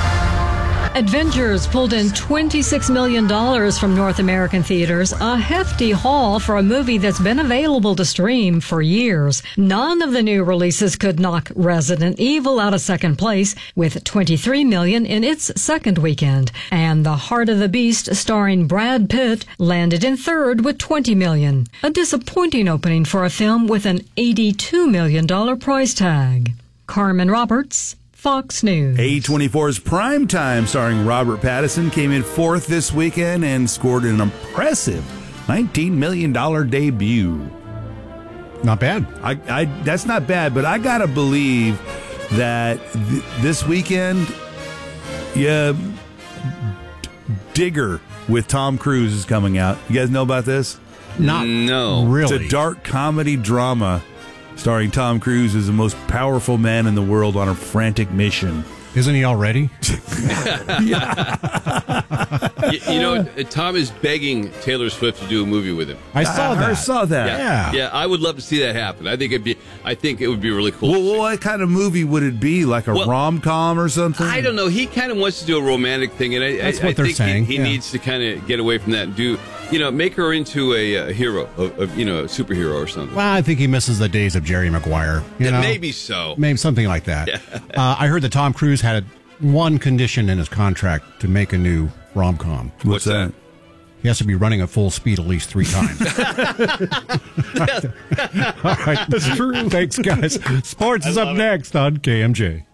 Avengers pulled in twenty-six million dollars from North American theaters, a hefty haul for a movie that's been available to stream for years. None of the new releases could knock Resident Evil out of second place, with twenty-three million dollars in its second weekend. And The Heart of the Beast, starring Brad Pitt, landed in third with twenty million dollars. A disappointing opening for a film with an eighty-two million dollars price tag. Carmen Roberts, Fox News. A twenty-four's Primetime, starring Robert Pattinson, came in fourth this weekend and scored an impressive nineteen million dollars debut. Not bad. I, I that's not bad, but I gotta believe that th- this weekend, yeah, Digger with Tom Cruise is coming out. You guys know about this? Not no, really. It's a dark comedy drama starring Tom Cruise as the most powerful man in the world on a frantic mission. Isn't he already? you, you know, Tom is begging Taylor Swift to do a movie with him. I saw I, that. I saw that. Yeah. Yeah. yeah, I would love to see that happen. I think it'd be. I think it would be really cool. Well, what kind of movie would it be? Like a Well, rom-com or something? I don't know. He kind of wants to do a romantic thing, and I, That's I, what I they're think saying, he, he yeah. needs to kind of get away from that and do, you know, make her into a, a hero, a, a, you know, a superhero or something. Well, I think he misses the days of Jerry Maguire. You Yeah, know? maybe so. Maybe something like that. Yeah. Uh, I heard that Tom Cruise had one condition in his contract to make a new rom-com. What's that? He has to be running at full speed at least three times. All right, that's true. Thanks, guys. Sports is up next on K M J.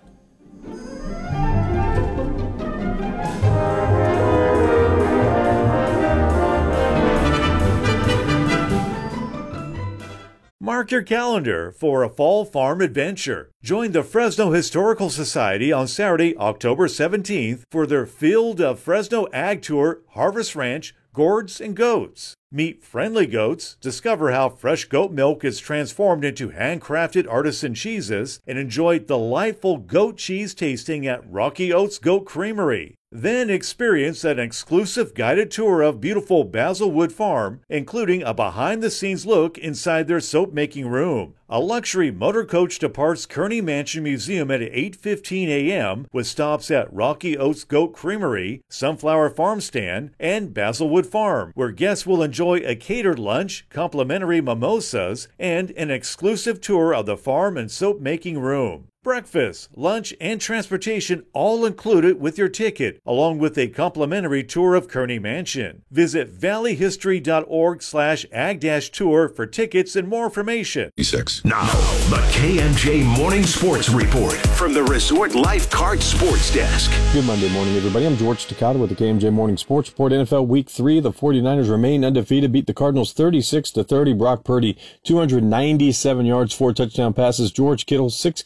Mark your calendar for a fall farm adventure. Join the Fresno Historical Society on Saturday, October seventeenth for their Field of Fresno Ag Tour, Harvest Ranch, Gourds, and Goats. Meet friendly goats, discover how fresh goat milk is transformed into handcrafted artisan cheeses, and enjoy delightful goat cheese tasting at Rocky Oats Goat Creamery. Then experience an exclusive guided tour of beautiful Basilwood Farm, including a behind-the-scenes look inside their soap-making room. A luxury motor coach departs Kearney Mansion Museum at eight fifteen a.m. with stops at Rocky Oats Goat Creamery, Sunflower Farm Stand, and Basilwood Farm, where guests will enjoy a catered lunch, complimentary mimosas, and an exclusive tour of the farm and soap-making room. Breakfast, lunch, and transportation all included with your ticket, along with a complimentary tour of Kearney Mansion. Visit valleyhistory.org slash ag-tour for tickets and more information. Six. Now, the K M J Morning Sports Report from the Resort Lifeguard Sports Desk. Good Monday morning, everybody. I'm George Takata with the K M J Morning Sports Report. N F L Week three, the 49ers remain undefeated, beat the Cardinals thirty-six to thirty. Brock Purdy, two hundred ninety-seven yards, four touchdown passes. George Kittle, six catches for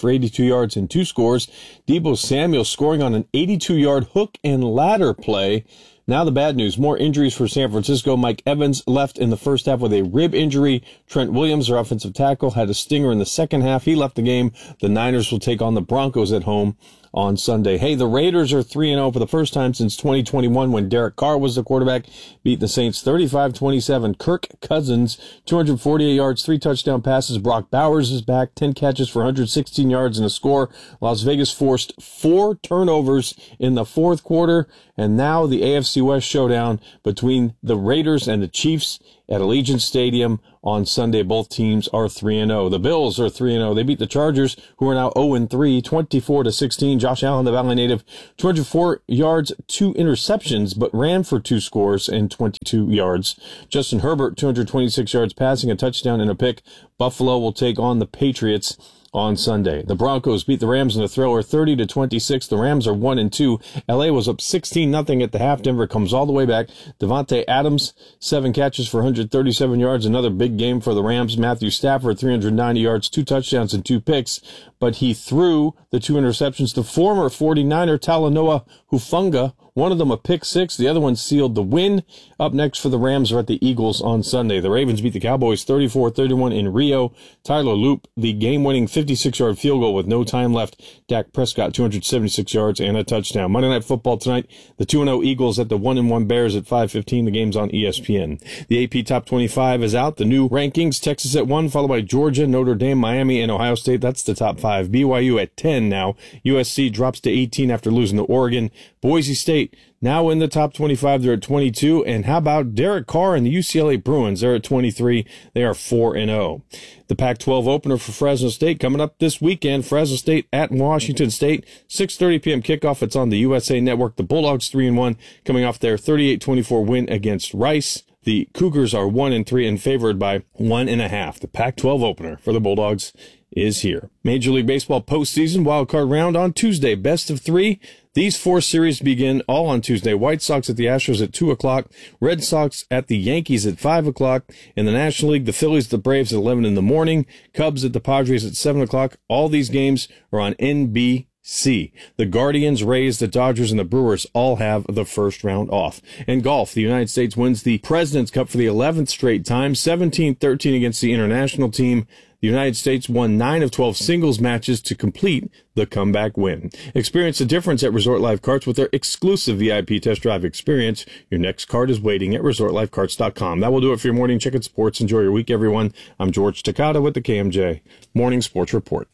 for eighty-two yards and two scores. Deebo Samuel scoring on an eighty-two-yard hook and ladder play. Now the bad news, more injuries for San Francisco. Mike Evans left in the first half with a rib injury. Trent Williams, their offensive tackle, had a stinger in the second half. He left the game. The Niners will take on the Broncos at home on Sunday. Hey, the Raiders are three and oh for the first time since twenty twenty-one when Derek Carr was the quarterback. Beat the Saints thirty-five twenty-seven. Kirk Cousins, two hundred forty-eight yards, three touchdown passes. Brock Bowers is back, ten catches for one hundred sixteen yards and a score. Las Vegas forced four turnovers in the fourth quarter. And now the A F C West showdown between the Raiders and the Chiefs at Allegiant Stadium on Sunday. Both teams are three and oh. The Bills are three and oh. They beat the Chargers, who are now oh and three, twenty-four to sixteen. Josh Allen, the Valley native, two hundred four yards, two interceptions, but ran for two scores and twenty-two yards. Justin Herbert, two hundred twenty-six yards passing, a touchdown and a pick. Buffalo will take on the Patriots on Sunday. The Broncos beat the Rams in a thriller thirty to twenty-six. The Rams are one and two. L A was up sixteen nothing at the half. Denver comes all the way back. Devontae Adams, seven catches for one hundred thirty-seven yards. Another big game for the Rams. Matthew Stafford, three hundred ninety yards, two touchdowns and two picks. But he threw the two interceptions. The former forty-niner Talanoa Hufanga, one of them a pick six, the other one sealed the win. Up next for the Rams are at the Eagles on Sunday. The Ravens beat the Cowboys thirty-four thirty-one in Rio. Tyler Loop, the game-winning fifty-six-yard field goal with no time left. Dak Prescott, two hundred seventy-six yards and a touchdown. Monday Night Football tonight, the two and oh Eagles at the one and one Bears at five fifteen. The game's on E S P N. The A P Top twenty-five is out. The new rankings, Texas at one, followed by Georgia, Notre Dame, Miami, and Ohio State. That's the top five. B Y U at ten now. U S C drops to eighteen after losing to Oregon. Boise State now in the top twenty-five. They're at twenty-two. And how about Derek Carr and the U C L A Bruins? They're at twenty-three. They are four and oh. The Pac twelve opener for Fresno State coming up this weekend. Fresno State at Washington State. six thirty p.m. kickoff. It's on the U S A Network. The Bulldogs three and one coming off their thirty-eight twenty-four win against Rice. The Cougars are one and three and favored by one and a half. The Pac twelve opener for the Bulldogs is here. Major League Baseball postseason wildcard round on Tuesday. Best of three. These four series begin all on Tuesday. White Sox at the Astros at two o'clock. Red Sox at the Yankees at five o'clock. In the National League, the Phillies at the Braves at eleven in the morning. Cubs at the Padres at seven o'clock. All these games are on N B C. The Guardians, Rays, the Dodgers, and the Brewers all have the first round off. In golf, the United States wins the President's Cup for the eleventh straight time, seventeen thirteen against the international team. The United States won nine of twelve singles matches to complete the comeback win. Experience the difference at Resort Life Karts with their exclusive V I P test drive experience. Your next cart is waiting at resort life karts dot com. That will do it for your morning Chicken Sports. Enjoy your week, everyone. I'm George Takata with the K M J Morning Sports Report.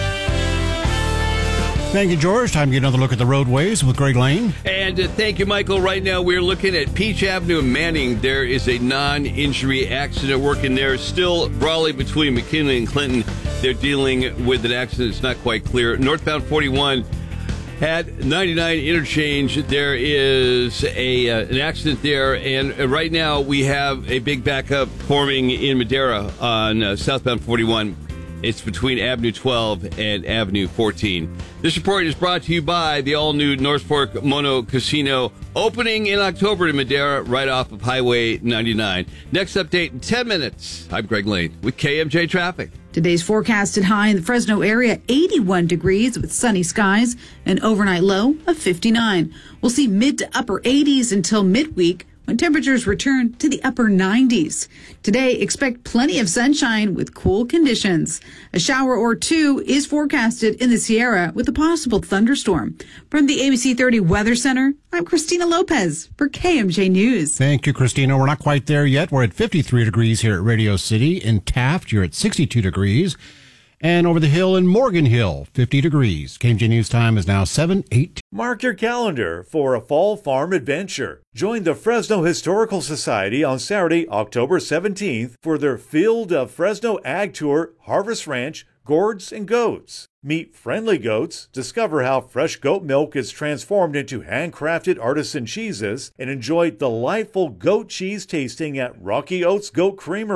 Thank you, George. Time to get another look at the roadways with Greg Lane. And uh, thank you, Michael. Right now, we're looking at Peach Avenue in Manning. There is a non-injury accident working there. Still brawling between McKinley and Clinton. They're dealing with an accident. It's not quite clear. Northbound forty-one at ninety-nine interchange. There is a uh, an accident there. And uh, right now, we have a big backup forming in Madera on uh, southbound forty-one. It's between Avenue twelve and Avenue fourteen. This report is brought to you by the all-new North Fork Mono Casino, opening in October in Madera, right off of Highway ninety-nine. Next update in ten minutes. I'm Greg Lane with K M J Traffic. Today's forecasted high in the Fresno area, eighty-one degrees with sunny skies, an overnight low of fifty-nine. We'll see mid to upper eighties until midweek, when temperatures return to the upper nineties. Today, expect plenty of sunshine with cool conditions. A shower or two is forecasted in the Sierra with a possible thunderstorm. From the A B C thirty Weather Center, I'm Christina Lopez for K M J News. Thank you, Christina. We're not quite there yet. We're at fifty-three degrees here at Radio City. In Taft, you're at sixty-two degrees. And over the hill in Morgan Hill, fifty degrees. K M J News time is now seven eighteen. Mark your calendar for a fall farm adventure. Join the Fresno Historical Society on Saturday, October seventeenth for their Field of Fresno Ag Tour, Harvest Ranch, Gourds, and Goats. Meet friendly goats, discover how fresh goat milk is transformed into handcrafted artisan cheeses, and enjoy delightful goat cheese tasting at Rocky Oats Goat Creamery.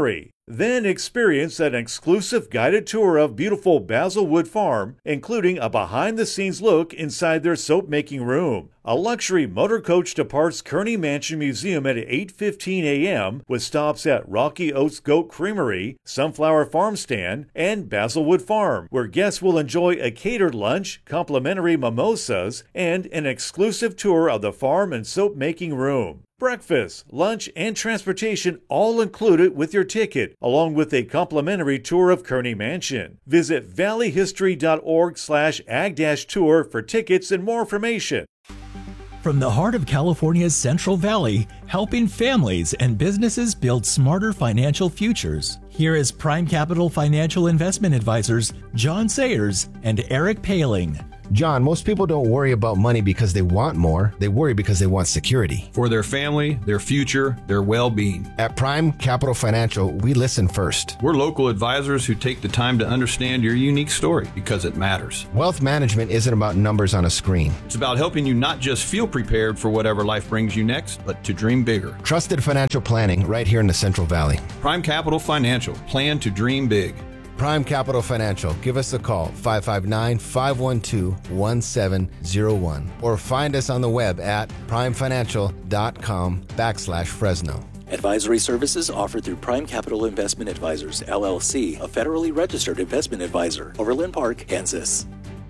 Then experience an exclusive guided tour of beautiful Basilwood Farm, including a behind-the-scenes look inside their soap-making room. A luxury motor coach departs Kearney Mansion Museum at eight fifteen a.m. with stops at Rocky Oats Goat Creamery, Sunflower Farm Stand, and Basilwood Farm, where guests will enjoy a catered lunch, complimentary mimosas, and an exclusive tour of the farm and soap-making room. Breakfast, lunch, and transportation all included with your ticket, along with a complimentary tour of Kearney Mansion. Visit valleyhistory.org slash ag-tour for tickets and more information. From the heart of California's Central Valley, helping families and businesses build smarter financial futures. Here is Prime Capital Financial Investment Advisors John Sayers and Eric Paling. John, most people don't worry about money because they want more. They worry because they want security. For their family, their future, their well-being. At Prime Capital Financial, we listen first. We're local advisors who take the time to understand your unique story because it matters. Wealth management isn't about numbers on a screen. It's about helping you not just feel prepared for whatever life brings you next, but to dream bigger. Trusted financial planning right here in the Central Valley. Prime Capital Financial. Plan to dream big. Prime Capital Financial. Give us a call, five five nine, five one two, one seven zero one, or find us on the web at primefinancial.com backslash Fresno. Advisory services offered through Prime Capital Investment Advisors, L L C, a federally registered investment advisor. Overland Park, Kansas.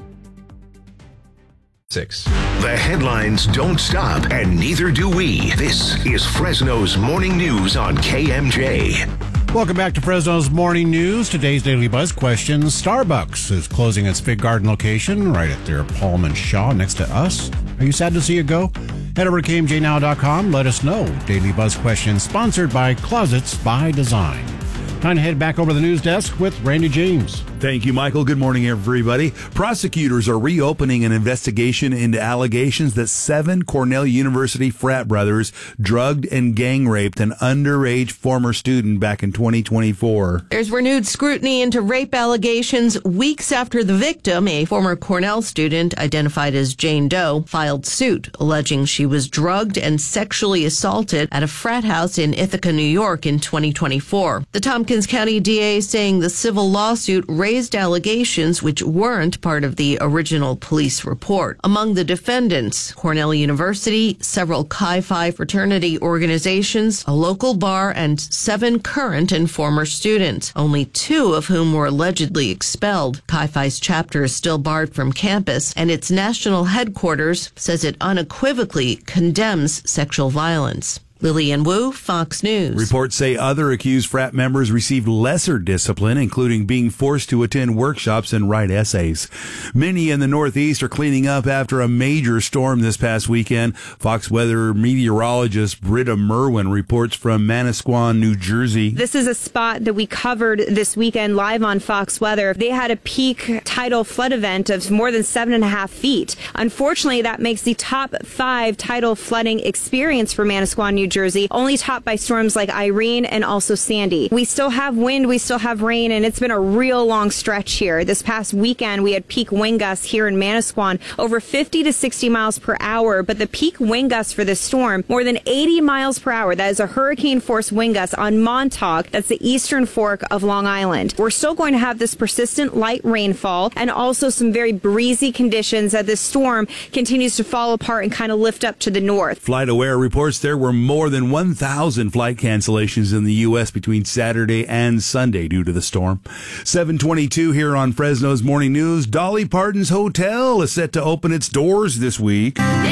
Six. The headlines don't stop, and neither do we. This is Fresno's Morning News on K M J. Welcome back to Fresno's Morning News. Today's Daily Buzz question. Starbucks is closing its Fig Garden location right at their Palm and Shaw next to us. Are you sad to see it go? Head over to K M J now dot com. Let us know. Daily Buzz question sponsored by Closets by Design. Time to head back over the news desk with Randy James. Thank you, Michael. Good morning, everybody. Prosecutors are reopening an investigation into allegations that seven Cornell University frat brothers drugged and gang raped an underage former student back in twenty twenty-four. There's renewed scrutiny into rape allegations weeks after the victim, a former Cornell student identified as Jane Doe, filed suit alleging she was drugged and sexually assaulted at a frat house in Ithaca, New York in twenty twenty-four. The Tompkins County D A saying the civil lawsuit raised allegations which weren't part of the original police report. Among the defendants, Cornell University, several Chi Phi fraternity organizations, a local bar, and seven current and former students, only two of whom were allegedly expelled. Chi Phi's chapter is still barred from campus, and its national headquarters says it unequivocally condemns sexual violence. Lillian Wu, Fox News. Reports say other accused frat members received lesser discipline, including being forced to attend workshops and write essays. Many in the Northeast are cleaning up after a major storm this past weekend. Fox weather meteorologist Britta Merwin reports from Manasquan, New Jersey. This is a spot that we covered this weekend live on Fox Weather. They had a peak tidal flood event of more than seven and a half feet. Unfortunately, that makes the top five tidal flooding experience for Manasquan, New Jersey, only topped by storms like Irene and also Sandy. We still have wind, we still have rain, and it's been a real long stretch here. This past weekend, we had peak wind gusts here in Manasquan over fifty to sixty miles per hour, but the peak wind gusts for this storm, more than eighty miles per hour. That is a hurricane-force wind gust on Montauk. That's the eastern fork of Long Island. We're still going to have this persistent light rainfall and also some very breezy conditions as this storm continues to fall apart and kind of lift up to the north. FlightAware reports there were more More than one thousand flight cancellations in the U S between Saturday and Sunday due to the storm. seven twenty-two here on Fresno's Morning News. Dolly Parton's Hotel is set to open its doors this week.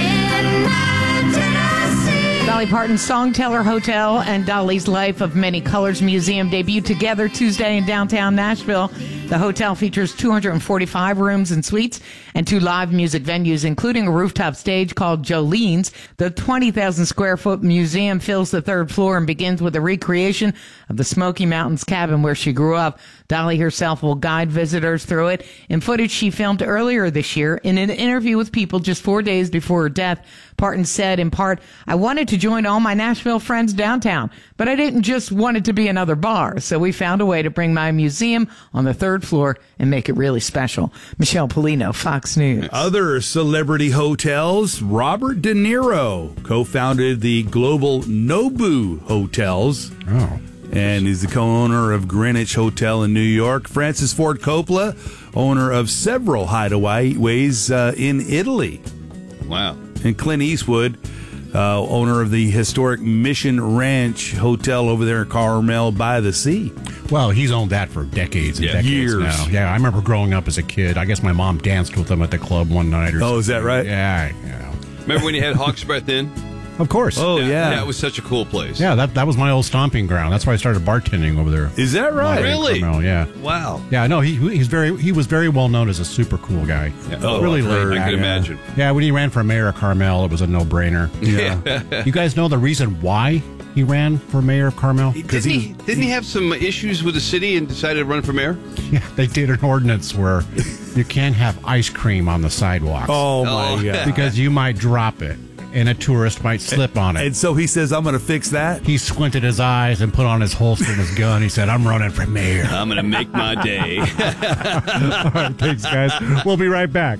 Dolly Parton's Songteller Hotel and Dolly's Life of Many Colors Museum debuted together Tuesday in downtown Nashville. The hotel features two hundred forty-five rooms and suites and two live music venues, including a rooftop stage called Jolene's. The twenty thousand square foot museum fills the third floor and begins with a recreation of the Smoky Mountains cabin where she grew up. Dolly herself will guide visitors through it. In footage she filmed earlier this year, in an interview with People just four days before her death, Parton said, in part, "I wanted to join all my Nashville friends downtown, but I didn't just want it to be another bar. So we found a way to bring my museum on the third floor and make it really special." Michelle Polino, Fox News. Other celebrity hotels. Robert De Niro co-founded the global Nobu Hotels. Oh. and is the co-owner of Greenwich Hotel in New York. Francis Ford Coppola, owner of several hideaways uh, in Italy. Wow. And Clint Eastwood, uh, owner of the historic Mission Ranch Hotel over there in Carmel by the Sea. Well, he's owned that for decades and Yeah. decades Years. now. Yeah, I remember growing up as a kid. I guess my mom danced with him at the club one night or something. Oh, is that right? Yeah, yeah. Remember when you had Hawks Breath Inn? Of course. Oh, yeah. That was such a cool place. Yeah, that that was my old stomping ground. That's why I started bartending over there. Is that right? Really? Carmel, yeah. Wow. Yeah, no, he he's very he was very well known as a super cool guy. Yeah. Oh, really I've heard. laid I back. can imagine. Yeah, when he ran for mayor of Carmel, it was a no-brainer. Yeah. You guys know the reason why he ran for mayor of Carmel? Didn't he, didn't he have some issues with the city and decided to run for mayor? Yeah, they did an ordinance where you can't have ice cream on the sidewalks. Oh, my Oh. God. Because you might drop it, and a tourist might slip on it. And so he says, I'm going to fix that? He squinted his eyes and put on his holster and his gun. He said, I'm running for mayor. I'm going to make my day. All right, thanks, guys. We'll be right back.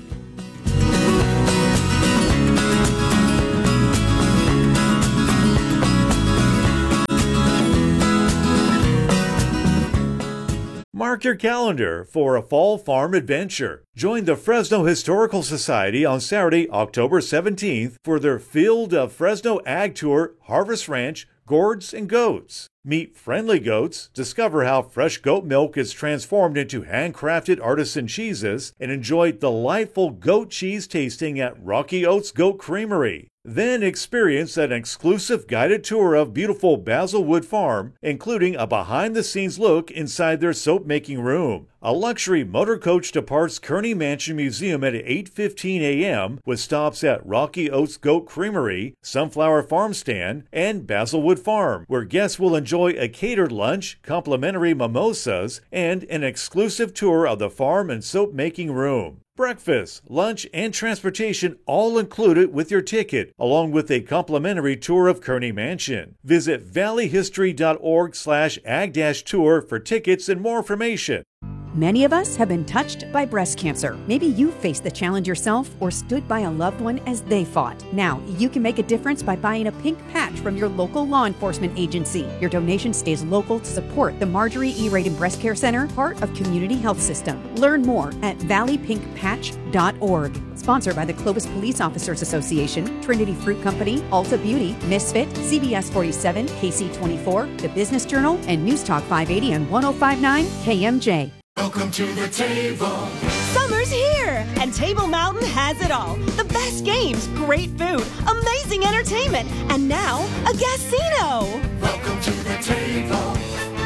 Mark your calendar for a fall farm adventure. Join the Fresno Historical Society on Saturday, October seventeenth for their Field of Fresno Ag Tour, Harvest Ranch, Gourds and Goats. Meet friendly goats, discover how fresh goat milk is transformed into handcrafted artisan cheeses, and enjoy delightful goat cheese tasting at Rocky Oats Goat Creamery. Then experience an exclusive guided tour of beautiful Basilwood Farm, including a behind-the-scenes look inside their soap-making room. A luxury motor coach departs Kearney Mansion Museum at eight fifteen a.m. with stops at Rocky Oats Goat Creamery, Sunflower Farm Stand, and Basilwood Farm, where guests will enjoy a catered lunch, complimentary mimosas, and an exclusive tour of the farm and soap-making room. Breakfast, lunch, and transportation all included with your ticket, along with a complimentary tour of Kearney Mansion. Visit valleyhistory.org slash ag-tour for tickets and more information. Many of us have been touched by breast cancer. Maybe you faced the challenge yourself or stood by a loved one as they fought. Now, you can make a difference by buying a pink patch from your local law enforcement agency. Your donation stays local to support the Marjorie E. Radin Breast Care Center, part of Community Health System. Learn more at valley pink patch dot org. Sponsored by the Clovis Police Officers Association, Trinity Fruit Company, Ulta Beauty, Misfit, C B S forty-seven, K C twenty-four, The Business Journal, and News Talk five eighty and one oh five point nine K M J. Welcome to the table. Summer's here, and Table Mountain has it all. The best games, great food, amazing entertainment, and now a casino. Welcome to the table.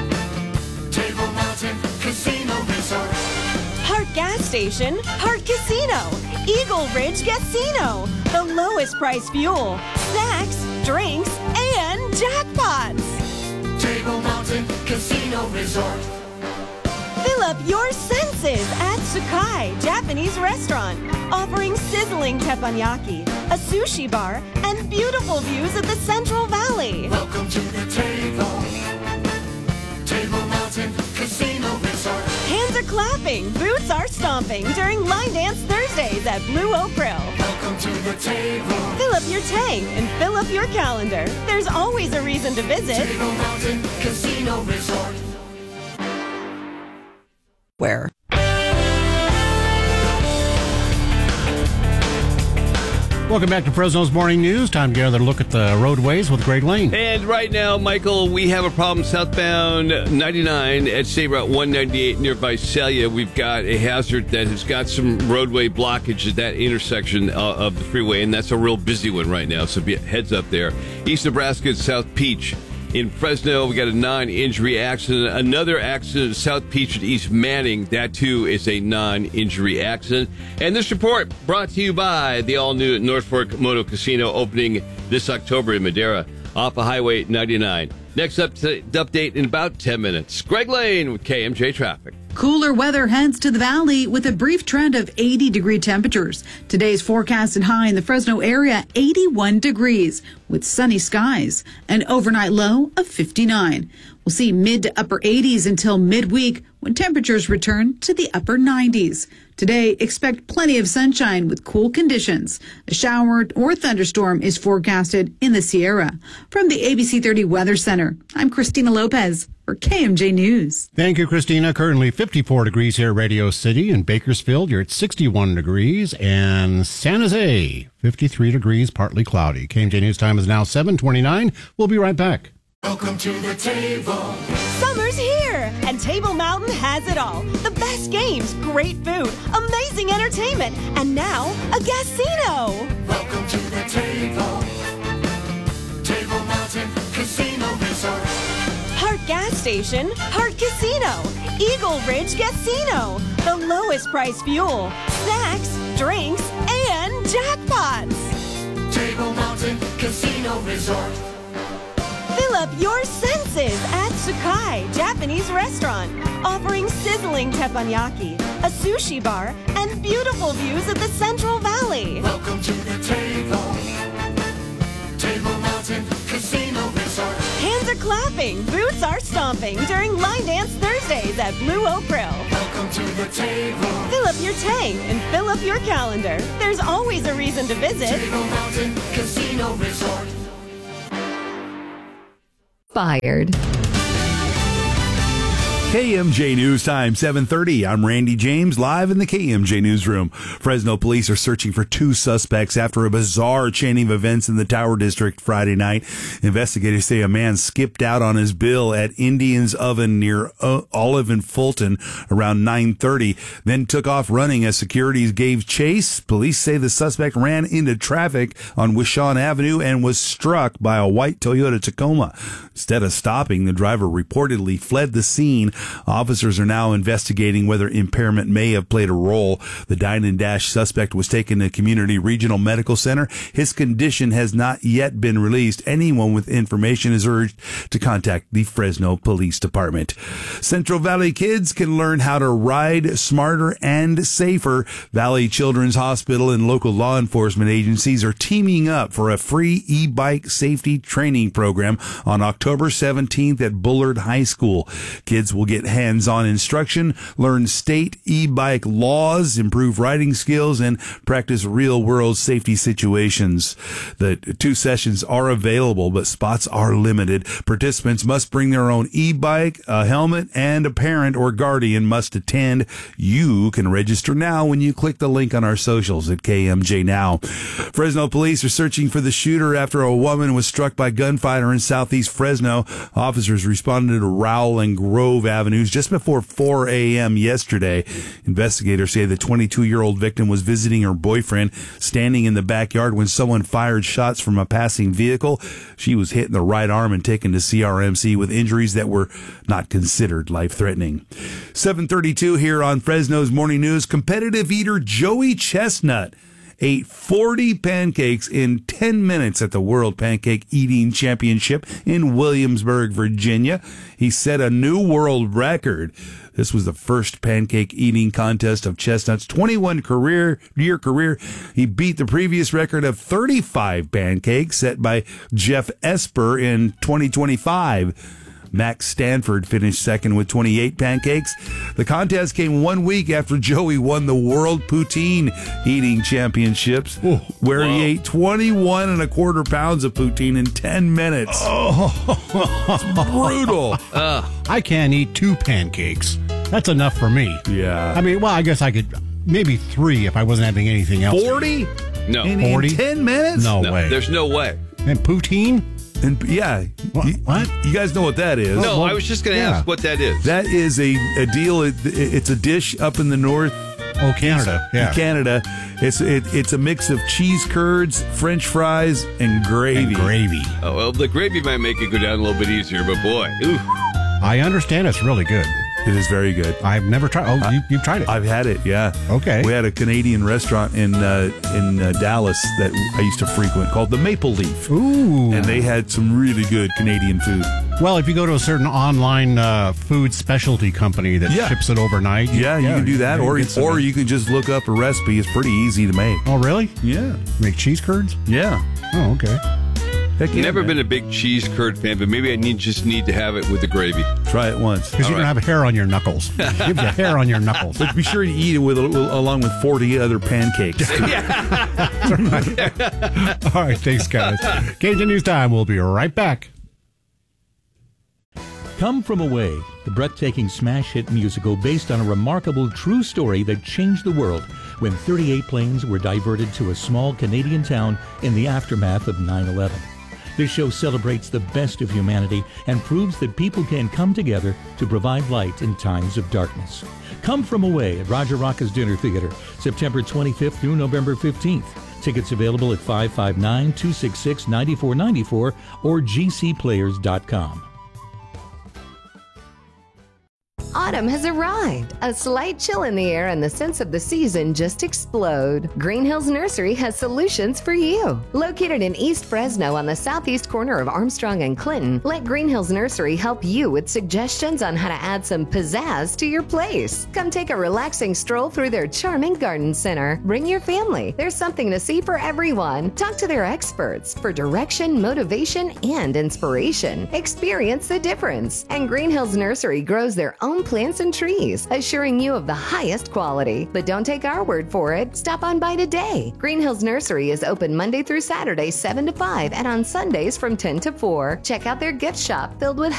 Table Mountain Casino Resort. Hart Gas Station, Hart Casino, Eagle Ridge Casino. The lowest price fuel, snacks, drinks, and jackpots. Table Mountain Casino Resort. Fill up your senses at Sakai Japanese Restaurant, offering sizzling teppanyaki, a sushi bar, and beautiful views of the Central Valley. Welcome to the table. Table Mountain Casino Resort. Hands are clapping, boots are stomping during Line Dance Thursdays at Blue Oak Grill. Welcome to the table. Fill up your tank and fill up your calendar. There's always a reason to visit. Table Mountain Casino Resort. Where? Welcome back to Fresno's Morning News. Time to get another look at the roadways with Greg Lane. And right now, Michael, we have a problem southbound ninety-nine at State Route one ninety-eight near Visalia. We've got a hazard that has got some roadway blockage at that intersection uh, of the freeway, and that's a real busy one right now, so be heads up there. East Nebraska, South Peach. In Fresno, we got a non-injury accident. Another accident, South Peach at East Manning. That, too, is a non-injury accident. And this report brought to you by the all-new North Fork Moto Casino opening this October in Madera off of Highway ninety-nine. Next up to update in about ten minutes. Greg Lane with K M J Traffic. Cooler weather heads to the valley with a brief trend of eighty degree temperatures. Today's forecasted high in the Fresno area, eighty-one degrees with sunny skies. An overnight low of fifty-nine. We'll see mid to upper eighties until midweek when temperatures return to the upper nineties. Today, expect plenty of sunshine with cool conditions. A shower or thunderstorm is forecasted in the Sierra. From the A B C thirty Weather Center, I'm Christina Lopez for K M J News. Thank you, Christina. Currently fifty-four degrees here at Radio City. In Bakersfield, you're at sixty-one degrees. And San Jose, fifty-three degrees, partly cloudy. K M J News time is now seven twenty-nine. We'll be right back. Welcome to the table. Summer's here, and Table Mountain has it all. The best games, great food, amazing entertainment, and now a casino. Welcome to the table. Table Mountain Casino Resort. Hart Gas Station, Hart Casino, Eagle Ridge Casino. The lowest price fuel, snacks, drinks, and jackpots. Table Mountain Casino Resort. Fill up your senses at Sakai Japanese Restaurant, offering sizzling teppanyaki, a sushi bar, and beautiful views of the Central Valley. Welcome to the table. Table Mountain Casino Resort. Hands are clapping, boots are stomping during Line Dance Thursdays at Blue Oak Grill. Welcome to the table. Fill up your tank and fill up your calendar. There's always a reason to visit. Table Mountain Casino Resort. Fired. K M J News Time, seven thirty. I'm Randy James, live in the K M J Newsroom. Fresno police are searching for two suspects after a bizarre chain of events in the Tower District Friday night. Investigators say a man skipped out on his bill at Indian's Oven near uh, Olive and Fulton around nine thirty, then took off running as security gave chase. Police say the suspect ran into traffic on Wishon Avenue and was struck by a white Toyota Tacoma. Instead of stopping, the driver reportedly fled the scene. Officers are now investigating whether impairment may have played a role. The dine and dash suspect was taken to Community Regional Medical Center. His condition has not yet been released. Anyone with information is urged to contact the Fresno Police Department. Central Valley kids can learn how to ride smarter and safer. Valley Children's Hospital and local law enforcement agencies are teaming up for a free e-bike safety training program on October seventeenth at Bullard High School. Kids will get hands-on instruction, learn state e-bike laws, improve riding skills, and practice real-world safety situations. The two sessions are available, but spots are limited. Participants must bring their own e-bike, a helmet, and a parent or guardian must attend. You can register now when you click the link on our socials at K M J Now. Fresno police are searching for the shooter after a woman was struck by gunfire in southeast Fresno. Officers responded to Rowell and Grove Avenues just before four a.m. yesterday. Investigators say the twenty-two-year-old victim was visiting her boyfriend, standing in the backyard when someone fired shots from a passing vehicle. She was hit in the right arm and taken to C R M C with injuries that were not considered life-threatening. seven thirty-two here on Fresno's Morning News. Competitive eater Joey Chestnut ate forty pancakes in ten minutes at the World Pancake Eating Championship in Williamsburg, Virginia. He set a new world record. This was the first pancake eating contest of Chestnut's twenty-one career year career. He beat the previous record of thirty-five pancakes set by Jeff Esper in twenty twenty-five. Max Stanford finished second with twenty-eight pancakes. The contest came one week after Joey won the World Poutine Eating Championships, Ooh, where wow. he ate twenty-one and a quarter pounds of poutine in ten minutes. Oh, it's brutal. Uh, I can't eat two pancakes. That's enough for me. Yeah. I mean, well, I guess I could maybe three if I wasn't having anything else. forty? No. In, forty? in ten minutes? No, no way. There's no way. And poutine? And yeah, what? You, what? You guys know what that is? No, I was just going to yeah. ask what that is. That is a, a deal. It, it's a dish up in the north. Oh, Canada. Yeah, Canada. It's it, it's a mix of cheese curds, French fries, and gravy. And gravy. Oh well, the gravy might make it go down a little bit easier, but boy, ooh. I understand it's really good. It is very good. I've never tried. Oh, uh, you, you've tried it. I've had it. Yeah. Okay. We had a Canadian restaurant in uh, in uh, Dallas that I used to frequent called the Maple Leaf. Ooh. And they had some really good Canadian food. Well, if you go to a certain online uh, food specialty company that yeah. ships it overnight, yeah, you yeah, can do that, or or you can just look up a recipe. It's pretty easy to make. Oh, really? Yeah. Make cheese curds? Yeah. Oh, okay. Heck yeah, Never man. been a big cheese curd fan, but maybe I need just need to have it with the gravy. Try it once. Because you All don't right. have hair on your knuckles. You have your hair on your knuckles. But be sure to eat it with along with forty other pancakes. All right, thanks, guys. K M J News Time. We'll be right back. Come From Away, the breathtaking smash hit musical based on a remarkable true story that changed the world when thirty-eight planes were diverted to a small Canadian town in the aftermath of nine eleven. This show celebrates the best of humanity and proves that people can come together to provide light in times of darkness. Come From Away at Roger Rocca's Dinner Theater, September twenty-fifth through November fifteenth. Tickets available at five five nine, two six six, nine four nine four or g c players dot com. Autumn has arrived. A slight chill in the air and the sense of the season just explode. Green Hills Nursery has solutions for you. Located in East Fresno on the southeast corner of Armstrong and Clinton, let Green Hills Nursery help you with suggestions on how to add some pizzazz to your place. Come take a relaxing stroll through their charming garden center. Bring your family. There's something to see for everyone. Talk to their experts for direction, motivation, and inspiration. Experience the difference. And Green Hills Nursery grows their own plants and trees, assuring you of the highest quality. But don't take our word for it. Stop on by today. Green Hills Nursery is open Monday through Saturday, seven to five, and on Sundays from ten to four. Check out their gift shop filled with